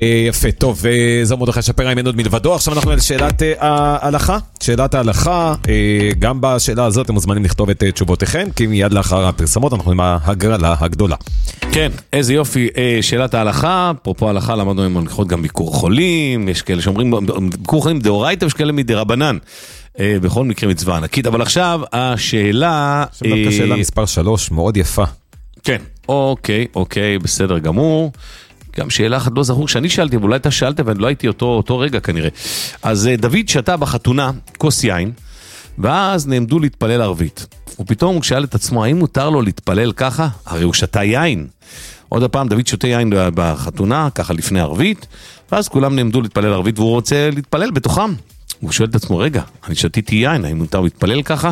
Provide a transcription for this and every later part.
יפה, טוב, זו מרדכי שפרא עם אין עוד מלבדו. עכשיו אנחנו על שאלת ההלכה. שאלת ההלכה, גם בשאלה הזאת אתם מוזמנים לכתוב את תשובותיכם, כי מיד לאחר הפרסמות אנחנו עם ההגרלה הגדולה. כן, איזה יופי, שאלת ההלכה, אפרופו ההלכה למדנו עם הלכות גם ביקור חולים, יש כאלה שאומרים ביקור חולים דאורייתא ויש כאלה מדרבנן, בכל מקרה מצווה ענקית, אבל עכשיו השאלה... דווקא שאלה מספר 3, מאוד יפה. כן, אוקיי, בסדר גמור. גם שאלה אחת לא זכור, שאני שאלתי, ואולי אתה שאלת, ואני לא הייתי אותו רגע כנראה. אז דוד שתה בחתונה כוס יין, ואז נעמדו להתפלל ערבית. ופתאום הוא שאל את עצמו, האם מותר לו להתפלל ככה? הרי הוא שתה יין. עוד הפעם, דוד שותה יין בחתונה, ככה לפני ערבית, ואז כולם נעמדו להתפלל ערבית, והוא רוצה להתפלל בתוכם. הוא שואל את עצמו, רגע, אני שתיתי יין, האם מותר להתפלל ככה?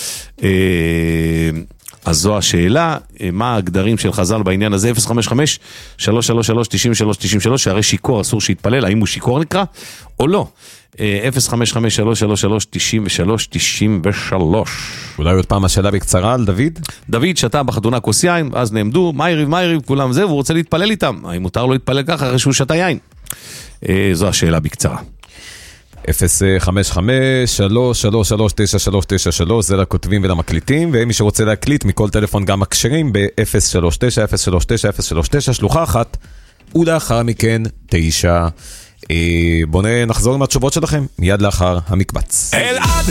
אז זו השאלה, מה הגדרים של חז"ל בעניין הזה? 055-333-93-93, שהרי שיקור אסור שיתפלל, האם הוא שיקור נקרא או לא? 055-333-93-93. אולי עוד פעם השאלה בקצרה על דוד? דוד שתה בחתונה כוס יין, אז נעמדו, מה יריב, כולם זה, והוא רוצה להתפלל איתם. האם מותר לו להתפלל ככה אחרי שהוא שתה יין? זו השאלה בקצרה. 055-333-9393, זה לכותבים ולמקליטים, ומי שרוצה להקליט מכל טלפון גם מקשרים ב-039-039-039, שלוחה אחת, ולאחר מכן 9. בואו נחזור עם התשובות שלכם, מיד לאחר המקבץ. אלעד,